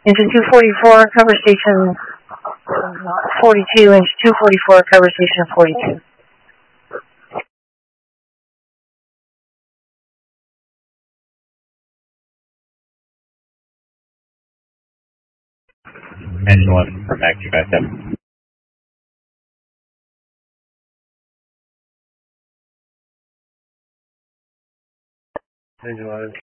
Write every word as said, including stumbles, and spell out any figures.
Engine two forty-four, cover station forty-two, engine two forty-four, cover station forty-two. Engine one, back to back up. Engine one.